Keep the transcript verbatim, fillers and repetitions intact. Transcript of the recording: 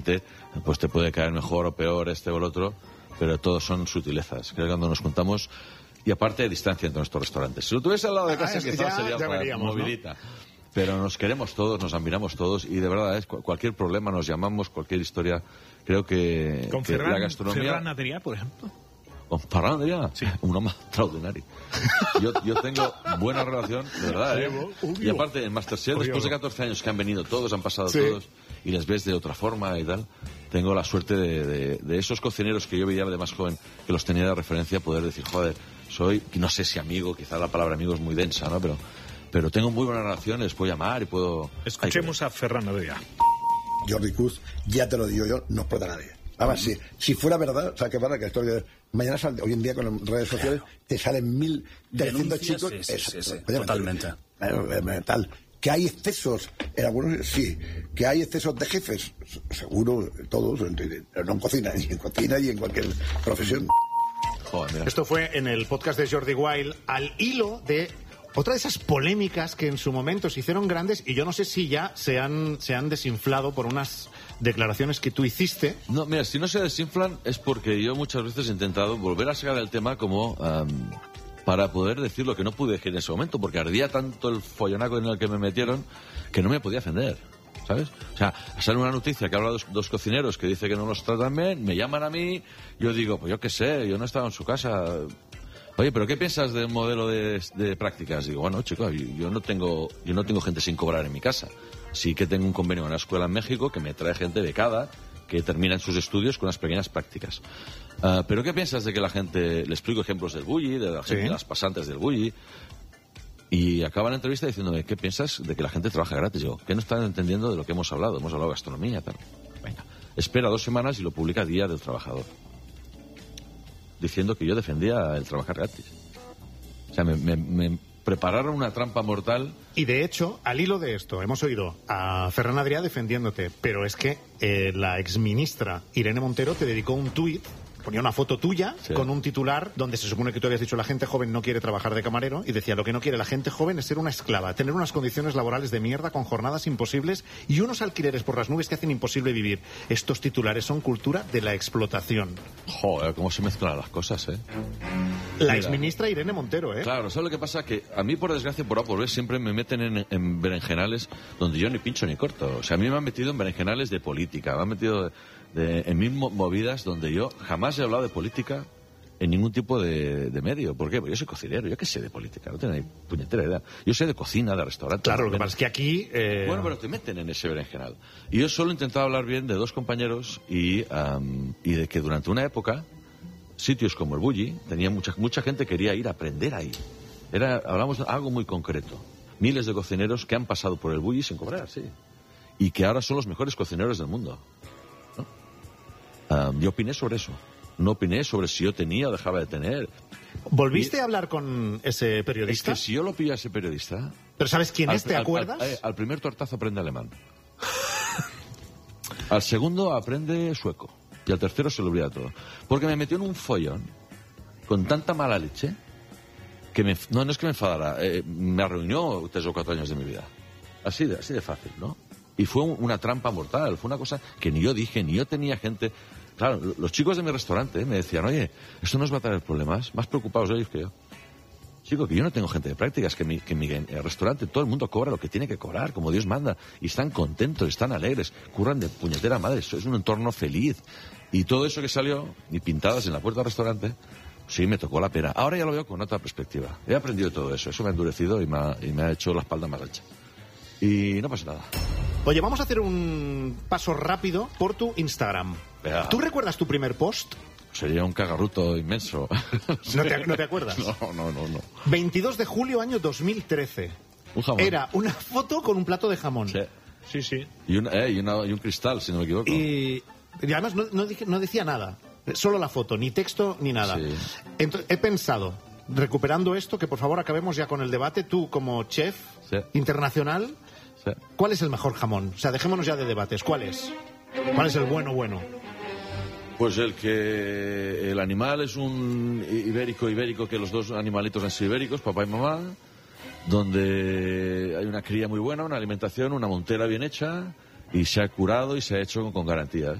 pues te puede caer mejor o peor este o el otro, pero todos son sutilezas. Creo que cuando nos juntamos, y aparte de distancia entre nuestros restaurantes. Si lo tuviese al lado de casa, ah, quizás ya, sería ya otra veríamos, movilita. ¿No? Pero nos queremos todos, nos admiramos todos, y de verdad, es cualquier problema nos llamamos, cualquier historia. Creo que, ¿Con que Ferran, la gastronomía... Ferran Adrià, por ejemplo? ¿Con Ferran Adrià? Sí. Un hombre extraordinario. Yo, yo tengo buena relación, de verdad, ¿eh? Y aparte, en Masterchef, después de catorce años que han venido todos, han pasado sí. todos, y les ves de otra forma y tal, tengo la suerte de, de, de esos cocineros que yo veía de más joven, que los tenía de referencia, poder decir, joder, soy, no sé si amigo, quizá la palabra amigo es muy densa, ¿no? Pero, pero tengo muy buena relación, les puedo llamar y puedo... Escuchemos a Ferran Adrià. Jordi Cruz, ya te lo digo yo, no explota nadie. Además, si, si fuera verdad, o sea, que para que esto de, mañana sal, hoy en día con las redes sociales te salen mil trescientos chicos. Sí, sí, eso, sí, sí, oye, totalmente. Tal, tal. Que hay excesos en algunos, sí. Que hay excesos de jefes, seguro, todos, pero no en cocina, ni en cocina y en cualquier profesión. Joder, esto fue en el podcast de Jordi Wild, al hilo de otra de esas polémicas que en su momento se hicieron grandes, y yo no sé si ya se han, se han desinflado por unas declaraciones que tú hiciste. No, mira, si no se desinflan es porque yo muchas veces he intentado volver a sacar el tema como um, para poder decir lo que no pude decir en ese momento, porque ardía tanto el follonaco en el que me metieron que no me podía defender, ¿sabes? O sea, sale una noticia que habla de dos, dos cocineros que dice que no los tratan bien, me llaman a mí, yo digo, pues yo qué sé, yo no estaba en su casa. Oye, ¿pero qué piensas del modelo de, de prácticas? Digo, bueno, chicos, yo, yo no tengo yo no tengo gente sin cobrar en mi casa. Sí que tengo un convenio con una escuela en México que me trae gente becada que termina sus estudios con unas pequeñas prácticas. Uh, ¿Pero qué piensas de que la gente... Le explico ejemplos del bulli, de la gente, sí. de las pasantes del bulli, y acaba la entrevista diciéndome, ¿qué piensas de que la gente trabaja gratis? Digo, ¿qué no están entendiendo de lo que hemos hablado? Hemos hablado de gastronomía, tal. Venga, espera dos semanas y lo publica Día del Trabajador, diciendo que yo defendía el trabajar gratis. O sea, me, me, me prepararon una trampa mortal. Y de hecho, al hilo de esto, hemos oído a Ferran Adrià defendiéndote, pero es que eh, la exministra Irene Montero te dedicó un tuit, ponía una foto tuya sí. con un titular donde se supone que tú habías dicho la gente joven no quiere trabajar de camarero, y decía, lo que no quiere la gente joven es ser una esclava, tener unas condiciones laborales de mierda con jornadas imposibles y unos alquileres por las nubes que hacen imposible vivir. Estos titulares son cultura de la explotación. Joder, cómo se mezclan las cosas, ¿eh? La exministra Irene Montero, ¿eh? Claro, ¿sabes lo que pasa? Que a mí, por desgracia, por A por B, siempre me meten en, en berenjenales donde yo ni pincho ni corto. O sea, a mí me han metido en berenjenales de política, me han metido de, de, en mil movidas donde yo jamás he hablado de política en ningún tipo de, de medio. ¿Por qué? Porque yo soy cocinero, yo qué sé de política, no tengo ni puñetera idea. Yo sé de cocina, de restaurante. Claro, lo que pasa es que aquí... Eh... Bueno, pero te meten en ese berenjenal. Y yo solo he intentado hablar bien de dos compañeros y, um, y de que durante una época... sitios como el Bulli, tenía mucha, mucha gente quería ir a aprender ahí. Era, hablamos de algo muy concreto. Miles de cocineros que han pasado por el Bulli sin cobrar, sí. Y que ahora son los mejores cocineros del mundo, ¿no? Um, yo opiné sobre eso. No opiné sobre si yo tenía o dejaba de tener. ¿Volviste y, a hablar con ese periodista? Es que si yo lo pillo a ese periodista... ¿Pero sabes quién al, es? ¿Te al, acuerdas? Al, al, al primer tortazo aprende alemán. Al segundo aprende sueco. Y al tercero se lo olvida todo. Porque me metió en un follón con tanta mala leche que me, no, no es que me enfadara, eh, me arruinó tres o cuatro años de mi vida. Así de, así de fácil, ¿no? Y fue un, una trampa mortal, fue una cosa que ni yo dije, ni yo tenía gente... Claro, los chicos de mi restaurante me decían, oye, esto nos va a traer problemas, más preocupados ellos que yo. Chico, que yo no tengo gente de prácticas, que mi, que mi el restaurante todo el mundo cobra lo que tiene que cobrar, como Dios manda, y están contentos, están alegres, curran de puñetera madre, eso es un entorno feliz. Y todo eso que salió, y pintadas en la puerta del restaurante, sí me tocó la pena. Ahora ya lo veo con otra perspectiva. He aprendido todo eso, eso me ha endurecido y me ha, y me ha hecho la espalda más ancha. Y no pasa nada. Oye, vamos a hacer un paso rápido por tu Instagram. Vea. ¿Tú recuerdas tu primer post? Sería un cagarruto inmenso. ¿No te, ¿No te acuerdas? No, no, no, no. veintidós de julio, año dos mil trece. Un jamón. Era una foto con un plato de jamón. Sí. Sí, sí. Y, una, eh, y, una, y un cristal, si no me equivoco. Y, y además no, no, dije, no decía nada. Solo la foto, ni texto, ni nada. Sí. Entonces, he pensado, recuperando esto, que por favor acabemos ya con el debate. Tú, como chef sí. internacional, sí. ¿cuál es el mejor jamón? O sea, dejémonos ya de debates. ¿Cuál es? ¿Cuál es el bueno, bueno? Pues el que el animal es un ibérico, ibérico, que los dos animalitos han sido ibéricos, papá y mamá, donde hay una cría muy buena, una alimentación, una montera bien hecha y se ha curado y se ha hecho con garantías.